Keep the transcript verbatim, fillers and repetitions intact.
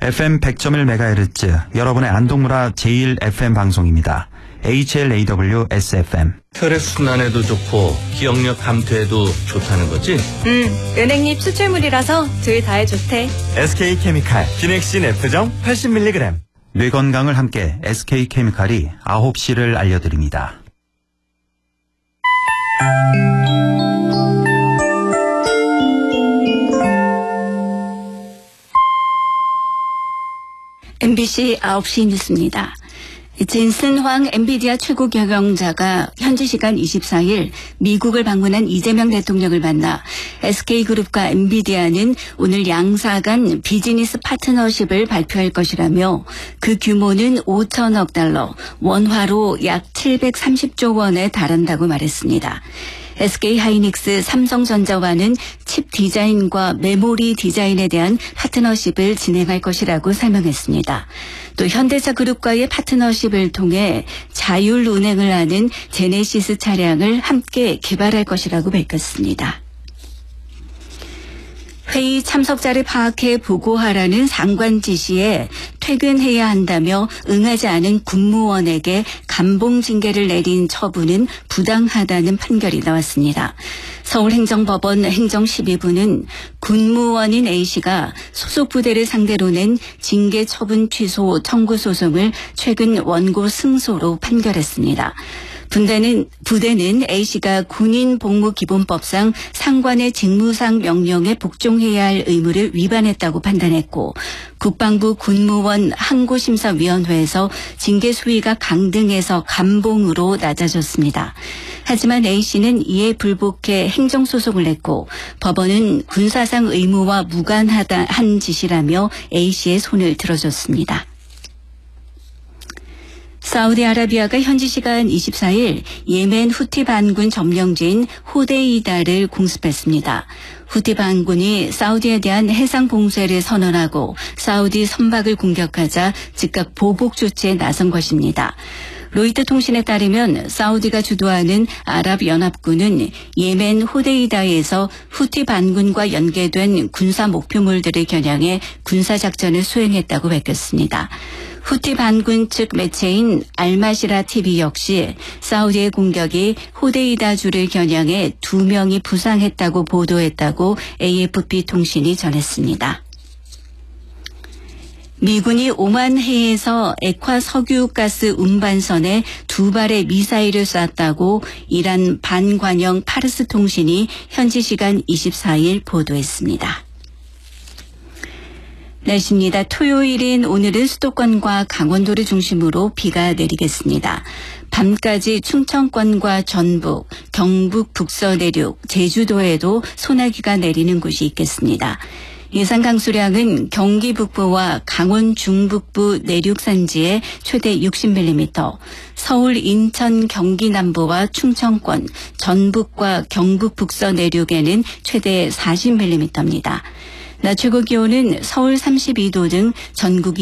에프엠 백 점 일 메가헤르츠 여러분의 안동무라 제일 에프엠 방송입니다. 에이치엘에이더블유-에스에프엠. 혈액순환에도 좋고 기억력 감퇴에도 좋다는 거지? 응, 은행잎 수출물이라서 둘 다에 좋대. 에스케이케미칼 비넥신 F정 팔십 밀리그램. 뇌 건강을 함께 에스케이케미칼이 아홉 시를 알려드립니다. 엠비씨 아홉 시 뉴스입니다. 젠슨 황 엔비디아 최고 경영자가 현지 시간 이십사 일 미국을 방문한 이재명 대통령을 만나 에스케이그룹과 엔비디아는 오늘 양사 간 비즈니스 파트너십을 발표할 것이라며 그 규모는 오천억 달러, 원화로 약 칠백삼십조 원에 달한다고 말했습니다. 에스케이하이닉스 삼성전자와는 칩 디자인과 메모리 디자인에 대한 파트너십을 진행할 것이라고 설명했습니다. 또 현대차 그룹과의 파트너십을 통해 자율 운행을 하는 제네시스 차량을 함께 개발할 것이라고 밝혔습니다. 회의 참석자를 파악해 보고하라는 상관 지시에 퇴근해야 한다며 응하지 않은 군무원에게 감봉 징계를 내린 처분은 부당하다는 판결이 나왔습니다. 서울행정법원 행정십이 부는 군무원인 A씨가 소속 부대를 상대로 낸 징계 처분 취소 청구 소송을 최근 원고 승소로 판결했습니다. 부대는, 부대는 A씨가 군인복무기본법상 상관의 직무상 명령에 복종해야 할 의무를 위반했다고 판단했고 국방부 군무원 항고심사위원회에서 징계 수위가 강등해서 감봉으로 낮아졌습니다. 하지만 A씨는 이에 불복해 행정소송을 냈고 법원은 군사상 의무와 무관하다 한 짓이라며 A씨의 손을 들어줬습니다. 사우디아라비아가 현지 시간 이십사 일 예멘 후티 반군 점령지인 호데이다를 공습했습니다. 후티 반군이 사우디에 대한 해상 봉쇄를 선언하고 사우디 선박을 공격하자 즉각 보복 조치에 나선 것입니다. 로이터 통신에 따르면 사우디가 주도하는 아랍연합군은 예멘 호데이다에서 후티 반군과 연계된 군사 목표물들을 겨냥해 군사작전을 수행했다고 밝혔습니다. 후티 반군 측 매체인 알마시라 티비 역시 사우디의 공격이 호데이다주를 겨냥해 두 명이 부상했다고 보도했다고 에이에프피 통신이 전했습니다. 미군이 오만해에서 액화 석유가스 운반선에 두 발의 미사일을 쐈다고 이란 반관영 파르스 통신이 현지 시간 이십사 일 보도했습니다. 날씨입니다. 토요일인 오늘은 수도권과 강원도를 중심으로 비가 내리겠습니다. 밤까지 충청권과 전북, 경북 북서 내륙, 제주도에도 소나기가 내리는 곳이 있겠습니다. 예상 강수량은 경기 북부와 강원 중북부 내륙 산지에 최대 육십 밀리미터, 서울, 인천, 경기 남부와 충청권, 전북과 경북 북서 내륙에는 최대 사십 밀리미터입니다. 낮 최고 기온은 서울 삼십이 도 등 전국